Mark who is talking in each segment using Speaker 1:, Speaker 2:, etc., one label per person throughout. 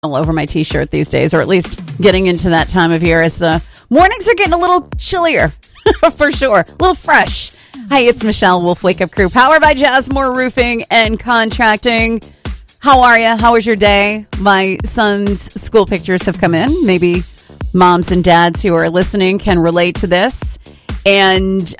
Speaker 1: all over my t-shirt these days, or at least getting into that time of year as the mornings are getting a little chillier, for sure, a little fresh. Hi, it's Michelle, Wolf Wake Up Crew, powered by Jasmore Roofing and Contracting. How are you? How was your day? My son's school pictures have come in. Maybe moms and dads who are listening can relate to this. And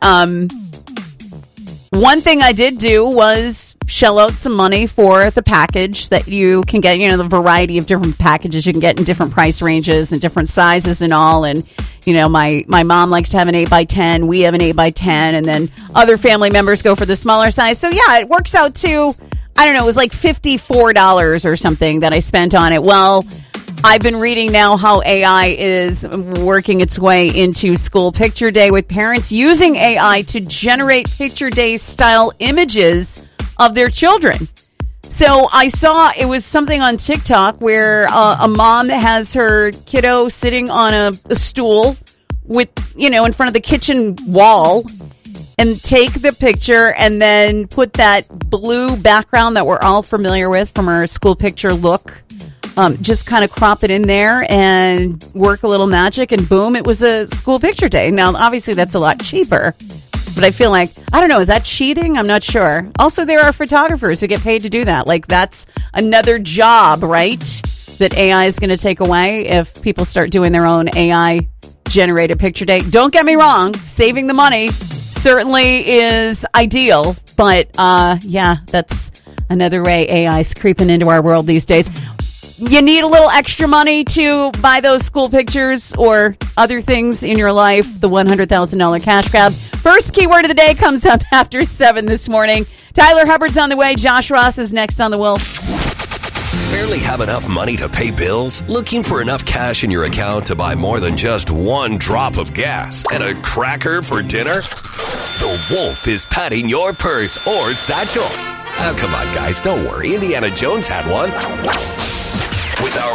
Speaker 1: one thing I did do was shell out some money for the package that you can get, the variety of different packages you can get in different price ranges and different sizes and all. And, my mom likes to have an 8x10. We have an 8x10. And then other family members go for the smaller size. So, yeah, it works out to, I don't know, it was like $54 or something that I spent on it. Well, I've been reading now how AI is working its way into school picture day with parents using AI to generate picture day style images of their children. So I saw it was something on TikTok where a mom has her kiddo sitting on a stool with, in front of the kitchen wall and take the picture and then put that blue background that we're all familiar with from our school picture look. Just kind of crop it in there and work a little magic, and boom, it was a school picture day. Now, obviously, that's a lot cheaper, but I feel like, I don't know, is that cheating? I'm not sure. Also, there are photographers who get paid to do that. Like, that's another job, right, that AI is going to take away if people start doing their own AI-generated picture day. Don't get me wrong, saving the money certainly is ideal, but, yeah, that's another way AI is creeping into our world these days. You need a little extra money to buy those school pictures or other things in your life. The $100,000 cash grab. First keyword of the day comes up after 7 this morning. Tyler Hubbard's on the way. Josh Ross is next on the Wolf.
Speaker 2: Barely have enough money to pay bills? Looking for enough cash in your account to buy more than just one drop of gas and a cracker for dinner? The Wolf is patting your purse or satchel. Oh, come on, guys. Don't worry. Indiana Jones had one. With our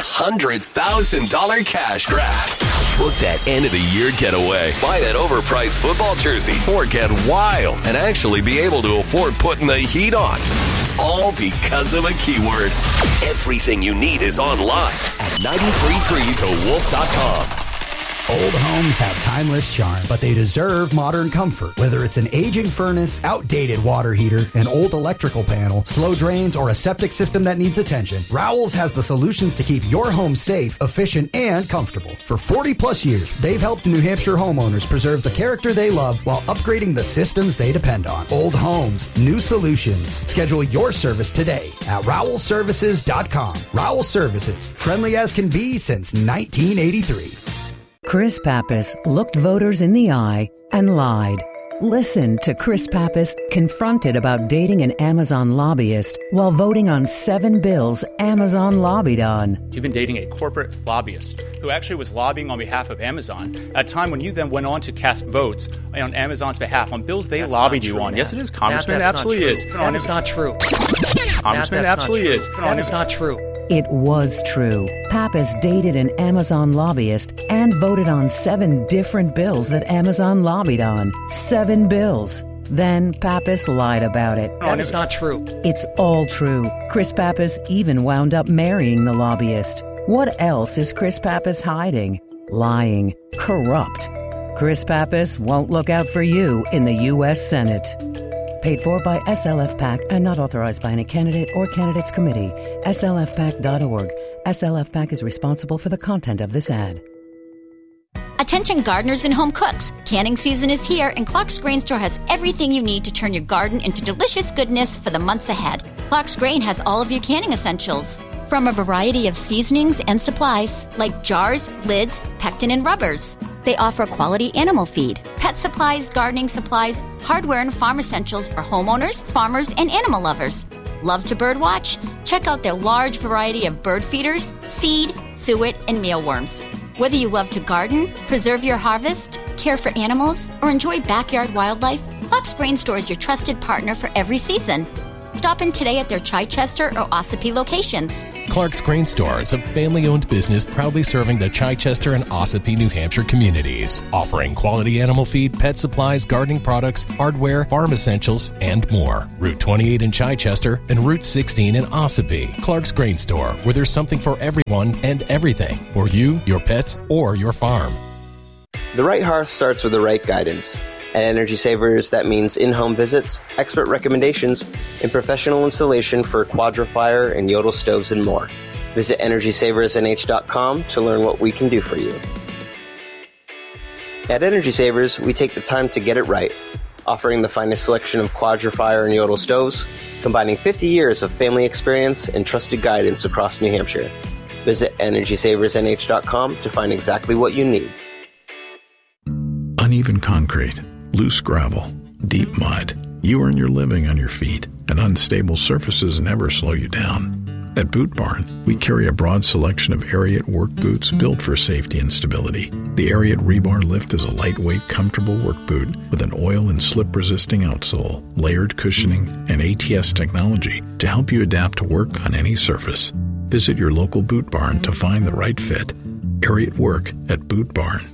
Speaker 2: $100,000 cash grab. Book that end-of-the-year getaway. Buy that overpriced football jersey. Or get wild and actually be able to afford putting the heat on. All because of a keyword. Everything you need is online at 933thewolf.com.
Speaker 3: Old homes have timeless charm, but they deserve modern comfort. Whether it's an aging furnace, outdated water heater, an old electrical panel, slow drains, or a septic system that needs attention, Rowell's has the solutions to keep your home safe, efficient, and comfortable. For 40-plus years, they've helped New Hampshire homeowners preserve the character they love while upgrading the systems they depend on. Old homes, new solutions. Schedule your service today at RowellServices.com. Rowell Services, friendly as can be since 1983.
Speaker 4: Chris Pappas looked voters in the eye and lied. Listen to Chris Pappas confronted about dating an Amazon lobbyist while voting on 7 bills Amazon lobbied on.
Speaker 5: You've been dating a corporate lobbyist who actually was lobbying on behalf of Amazon at a time when you then went on to cast votes on Amazon's behalf on bills they lobbied you on.
Speaker 6: Matt.
Speaker 5: Yes, it is, Congressman.
Speaker 6: That's
Speaker 5: absolutely is.
Speaker 6: That is not true.
Speaker 5: Congressman, absolutely is.
Speaker 6: That is not true.
Speaker 4: It was true. Pappas dated an Amazon lobbyist and voted on 7 different bills that Amazon lobbied on. 7 bills. Then Pappas lied about it.
Speaker 6: That is not true.
Speaker 4: It's all true. Chris Pappas even wound up marrying the lobbyist. What else is Chris Pappas hiding? Lying. Corrupt. Chris Pappas won't look out for you in the U.S. Senate. Paid for by SLF PAC and not authorized by any candidate or candidates committee. SLFPAC.org. SLF PAC is responsible for the content of this ad.
Speaker 7: Attention gardeners and home cooks. Canning season is here, and Clark's Grain Store has everything you need to turn your garden into delicious goodness for the months ahead. Clark's Grain has all of your canning essentials, from a variety of seasonings and supplies, like jars, lids, pectin, and rubbers. They offer quality animal feed, pet supplies, gardening supplies, hardware, and farm essentials for homeowners, farmers, and animal lovers. Love to bird watch? Check out their large variety of bird feeders, seed, suet, and mealworms. Whether you love to garden, preserve your harvest, care for animals, or enjoy backyard wildlife, Clark's Grain Store is your trusted partner for every season. Stop in today at their Chichester or Ossipee locations.
Speaker 8: Clark's Grain Store is a family-owned business proudly serving the Chichester and Ossipee, New Hampshire communities, offering quality animal feed, pet supplies, gardening products, hardware, farm essentials, and more. Route 28 in Chichester and Route 16 in Ossipee. Clark's Grain Store, where there's something for everyone and everything, for you, your pets, or your farm.
Speaker 9: The right hearth starts with the right guidance. At Energy Savers, that means in-home visits, expert recommendations, and professional installation for Quadra-Fire and Yodel stoves and more. Visit EnergySaversNH.com to learn what we can do for you. At Energy Savers, we take the time to get it right, offering the finest selection of Quadra-Fire and Yodel stoves, combining 50 years of family experience and trusted guidance across New Hampshire. Visit EnergySaversNH.com to find exactly what you need.
Speaker 10: Uneven concrete, loose gravel, deep mud. You earn your living on your feet, and unstable surfaces never slow you down. At Boot Barn, we carry a broad selection of Ariat work boots built for safety and stability. The Ariat Rebar Lift is a lightweight, comfortable work boot with an oil and slip-resisting outsole, layered cushioning, and ATS technology to help you adapt to work on any surface. Visit your local Boot Barn to find the right fit. Ariat Work at Boot Barn.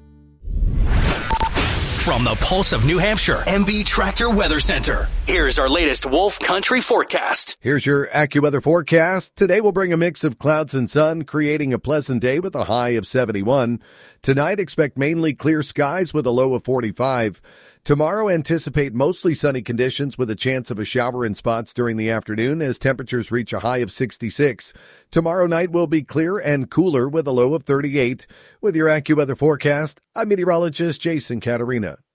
Speaker 2: From the Pulse of New Hampshire, MB Tractor Weather Center. Here's our latest Wolf Country forecast.
Speaker 11: Here's your AccuWeather forecast. Today will bring a mix of clouds and sun, creating a pleasant day with a high of 71. Tonight, expect mainly clear skies with a low of 45. Tomorrow, anticipate mostly sunny conditions with a chance of a shower in spots during the afternoon as temperatures reach a high of 66. Tomorrow night will be clear and cooler with a low of 38. With your AccuWeather forecast, I'm meteorologist Jason Caterina.